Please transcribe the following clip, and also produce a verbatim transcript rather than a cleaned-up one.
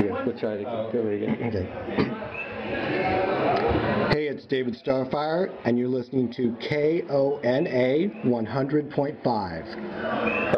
We'll try to Oh. do it again. Okay. Hey, it's David Starfire, and you're listening to K O N A one hundred point five.